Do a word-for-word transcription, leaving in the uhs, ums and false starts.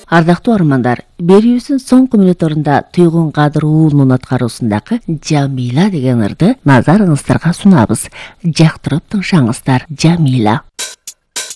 Ардактуу армандар, берүүбүздүн соңку мүнөттөрүндө Туйгун Кадыр уулунун аткаруусундагы Жамила деген ырды назарыңыздарга сунабыз. Жактырып тыңшаңыздар. Жамила.